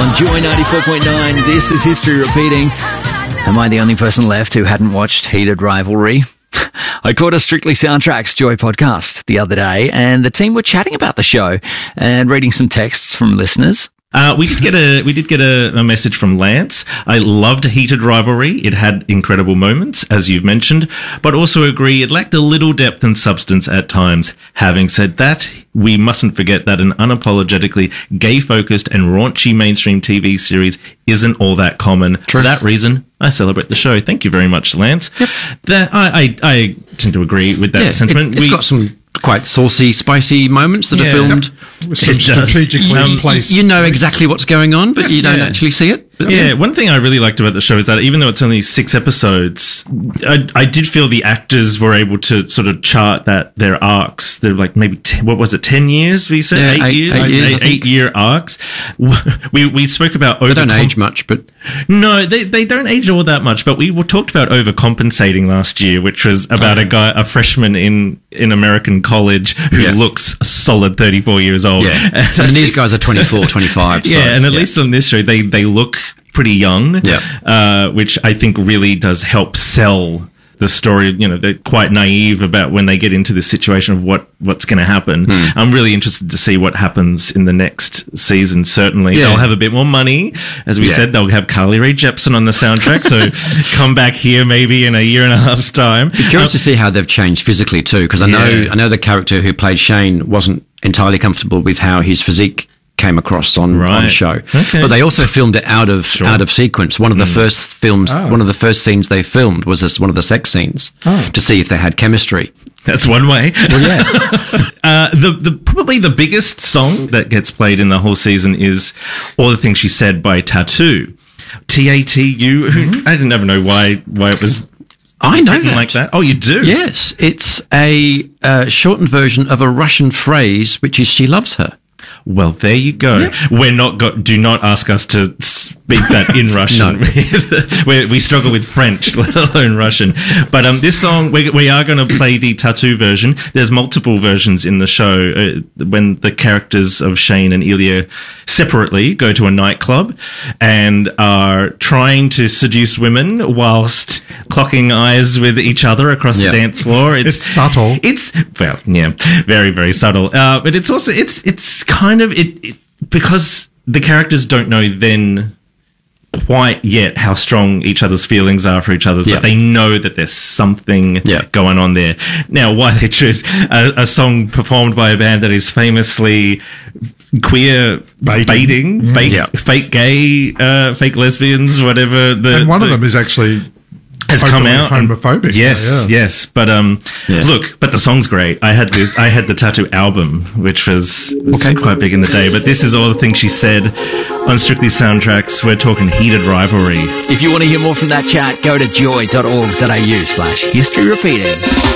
on Joy 94.9. This is History Repeating. Am I the only person left who hadn't watched Heated Rivalry? I caught a Strictly Soundtracks Joy podcast the other day, and the team were chatting about the show and reading some texts from listeners. We did get a message from Lance. I loved Heated Rivalry. It had incredible moments, as you've mentioned, but also agree it lacked a little depth and substance at times. Having said that, we mustn't forget that an unapologetically gay-focused and raunchy mainstream TV series isn't all that common. For that reason, I celebrate the show. Thank you very much, Lance. Yep. I tend to agree with that sentiment. It's got some quite saucy, spicy moments that are filmed. With some strategically placed. You know exactly what's going on, but you don't actually see it. Yeah, one thing I really liked about the show is that even though it's only 6 episodes, I did feel the actors were able to sort of chart their arcs. They're like maybe 10 years. We said 8 years, 8-year arcs. We spoke about they don't age much, but no, they don't age all that much. But we talked about overcompensating last year, which was about a freshman in American college who looks a solid 34 years old. Yeah, and these guys are 24, 25. So, and at least on this show, they look pretty young, which I think really does help sell the story. You know, they're quite naive about when they get into this situation of what's going to happen. I'm really interested to see what happens in the next season. Certainly, they'll have a bit more money. As we said, they'll have Carly Rae Jepsen on the soundtrack. So come back here maybe in a year and a half's time. Be curious to see how they've changed physically too, because I know the character who played Shane wasn't entirely comfortable with how his physique came across on show. Okay. But they also filmed it out of sequence. One of the first films, one of the first scenes they filmed was one of the sex scenes to see if they had chemistry. That's one way. Well, yeah. Probably the biggest song that gets played in the whole season is All the Things She Said by Tattoo. T-A-T-U. I didn't ever know why it was I know that. Like that. Oh, you do? Yes. It's a shortened version of a Russian phrase, which is she loves her. Well, there you go. Yep. Do not ask us to speak that in Russian. We struggle with French, let alone Russian. But this song, we are going to play the Tattoo version. There's multiple versions in the show when the characters of Shane and Ilya separately go to a nightclub and are trying to seduce women whilst clocking eyes with each other across the dance floor. It's subtle. Very, very subtle. But it's also, it's kind of because the characters don't know then quite yet how strong each other's feelings are for each other, but they know that there's something going on there. Now, why they choose a song performed by a band that is famously queer baiting, fake gay, fake lesbians, whatever. And one of them is actually has come out homophobic. Yes. But look, but the song's great. I had the Tattoo album, which was quite big in the day. But this is All the Things She Said on Strictly Soundtracks. We're talking Heated Rivalry. If you want to hear more from that chat, go to joy.org.au/historyrepeating.